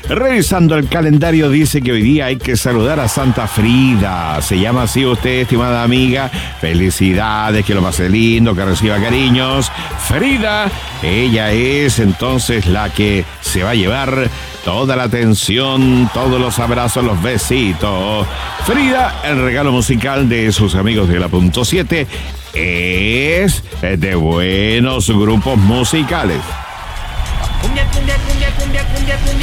Revisando el calendario, dice que hoy día hay que saludar a Santa Frida. Se llama así usted, estimada amiga. Felicidades, que lo pase lindo, que reciba cariños. Frida, ella es entonces la que se va a llevar toda la atención, todos los abrazos, los besitos. Frida, el regalo musical de sus amigos de la Punto 7 es de buenos grupos musicales. Cumbia, cumbia, cumbia, cumbia, cumbia, cumbia.